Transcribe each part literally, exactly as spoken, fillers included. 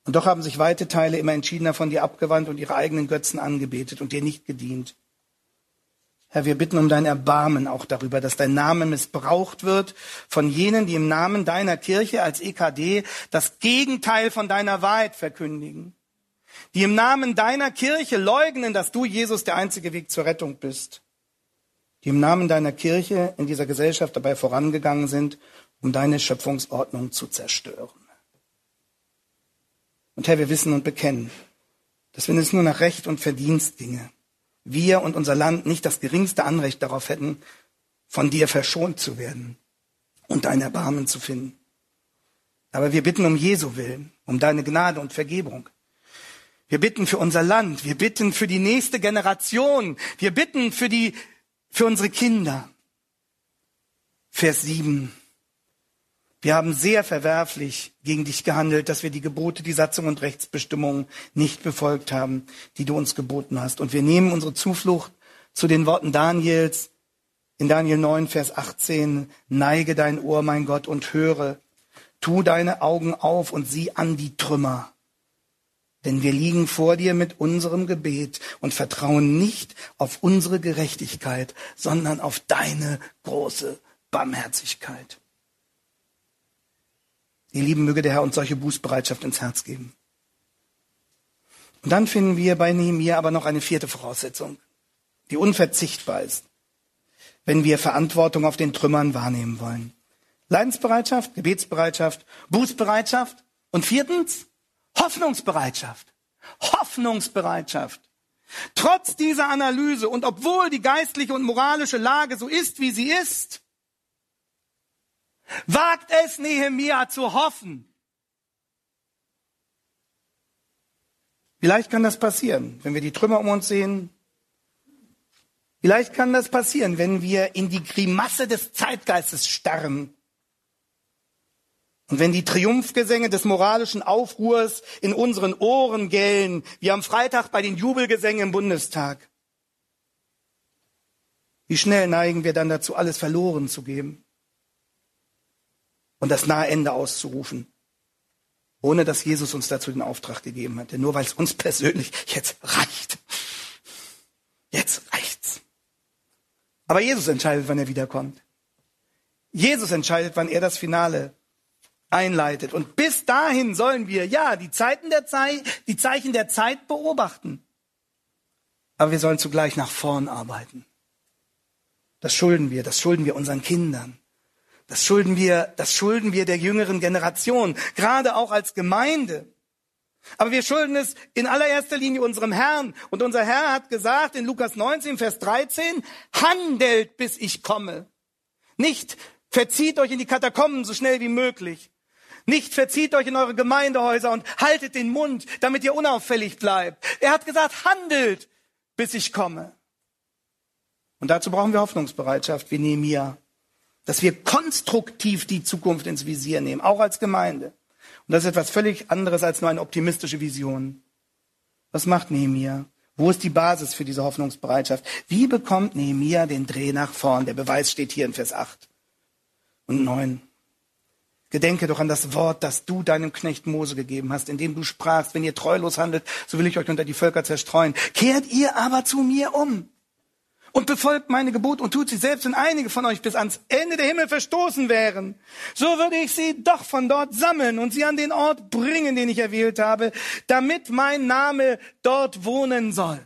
Und doch haben sich weite Teile immer entschiedener von dir abgewandt und ihre eigenen Götzen angebetet und dir nicht gedient. Herr, wir bitten um dein Erbarmen auch darüber, dass dein Name missbraucht wird von jenen, die im Namen deiner Kirche als E K D das Gegenteil von deiner Wahrheit verkündigen. Die im Namen deiner Kirche leugnen, dass du, Jesus, der einzige Weg zur Rettung bist. Die im Namen deiner Kirche in dieser Gesellschaft dabei vorangegangen sind, um deine Schöpfungsordnung zu zerstören. Und Herr, wir wissen und bekennen, dass wenn es nur nach Recht und Verdienst ginge, wir und unser Land nicht das geringste Anrecht darauf hätten, von dir verschont zu werden und dein Erbarmen zu finden. Aber wir bitten um Jesu Willen, um deine Gnade und Vergebung. Wir bitten für unser Land, wir bitten für die nächste Generation, wir bitten für die, für unsere Kinder. Vers sieben. Wir haben sehr verwerflich gegen dich gehandelt, dass wir die Gebote, die Satzung und Rechtsbestimmungen nicht befolgt haben, die du uns geboten hast. Und wir nehmen unsere Zuflucht zu den Worten Daniels in Daniel neun, Vers achtzehn. Neige dein Ohr, mein Gott, und höre. Tu deine Augen auf und sieh an die Trümmer. Denn wir liegen vor dir mit unserem Gebet und vertrauen nicht auf unsere Gerechtigkeit, sondern auf deine große Barmherzigkeit. Ihr Lieben, möge der Herr uns solche Bußbereitschaft ins Herz geben. Und dann finden wir bei Nehemia aber noch eine vierte Voraussetzung, die unverzichtbar ist, wenn wir Verantwortung auf den Trümmern wahrnehmen wollen. Leidensbereitschaft, Gebetsbereitschaft, Bußbereitschaft und viertens Hoffnungsbereitschaft. Hoffnungsbereitschaft. Trotz dieser Analyse und obwohl die geistliche und moralische Lage so ist, wie sie ist, wagt es Nehemia zu hoffen. Vielleicht kann das passieren, wenn wir die Trümmer um uns sehen. Vielleicht kann das passieren, wenn wir in die Grimasse des Zeitgeistes starren. Und wenn die Triumphgesänge des moralischen Aufruhrs in unseren Ohren gellen, wie am Freitag bei den Jubelgesängen im Bundestag. Wie schnell neigen wir dann dazu, alles verloren zu geben und das nahe Ende auszurufen, ohne dass Jesus uns dazu den Auftrag gegeben hat. Denn nur weil es uns persönlich jetzt reicht. Jetzt reicht's. Aber Jesus entscheidet, wann er wiederkommt. Jesus entscheidet, wann er das Finale einleitet. Und bis dahin sollen wir, ja, die Zeiten der Zeit, die Zeichen der Zeit beobachten. Aber wir sollen zugleich nach vorn arbeiten. Das schulden wir, das schulden wir unseren Kindern. Das schulden wir, das schulden wir der jüngeren Generation, gerade auch als Gemeinde. Aber wir schulden es in allererster Linie unserem Herrn. Und unser Herr hat gesagt in Lukas neunzehn, Vers dreizehn, handelt, bis ich komme. Nicht verzieht euch in die Katakomben so schnell wie möglich. Nicht verzieht euch in eure Gemeindehäuser und haltet den Mund, damit ihr unauffällig bleibt. Er hat gesagt, handelt, bis ich komme. Und dazu brauchen wir Hoffnungsbereitschaft wie Nehemia. Dass wir konstruktiv die Zukunft ins Visier nehmen, auch als Gemeinde. Und das ist etwas völlig anderes als nur eine optimistische Vision. Was macht Nehemia? Wo ist die Basis für diese Hoffnungsbereitschaft? Wie bekommt Nehemia den Dreh nach vorn? Der Beweis steht hier in Vers acht und neun. Gedenke doch an das Wort, das du deinem Knecht Mose gegeben hast, indem du sprachst, wenn ihr treulos handelt, so will ich euch unter die Völker zerstreuen. Kehrt ihr aber zu mir um und befolgt meine Gebote und tut sie selbst, wenn einige von euch bis ans Ende der Himmel verstoßen wären. So würde ich sie doch von dort sammeln und sie an den Ort bringen, den ich erwählt habe, damit mein Name dort wohnen soll.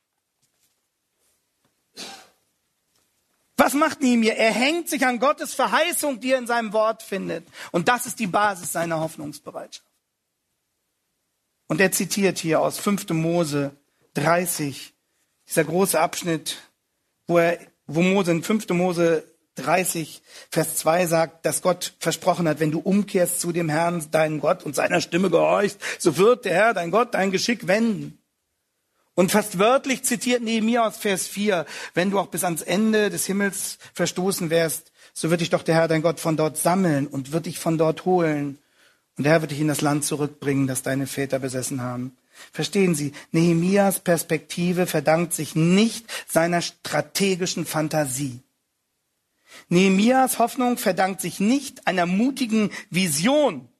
Was macht Nehemia? Er hängt sich an Gottes Verheißung, die er in seinem Wort findet. Und das ist die Basis seiner Hoffnungsbereitschaft. Und er zitiert hier aus fünfter Mose dreißig, dieser große Abschnitt, wo er, wo Mose in fünfter Mose dreißig, Vers zwei sagt, dass Gott versprochen hat, wenn du umkehrst zu dem Herrn, deinen Gott, und seiner Stimme gehorchst, so wird der Herr, dein Gott, dein Geschick wenden. Und fast wörtlich zitiert Nehemia aus Vers vier, wenn du auch bis ans Ende des Himmels verstoßen wärst, so wird dich doch der Herr, dein Gott, von dort sammeln und wird dich von dort holen. Und der Herr wird dich in das Land zurückbringen, das deine Väter besessen haben. Verstehen Sie, Nehemias Perspektive verdankt sich nicht seiner strategischen Fantasie. Nehemias Hoffnung verdankt sich nicht einer mutigen Vision,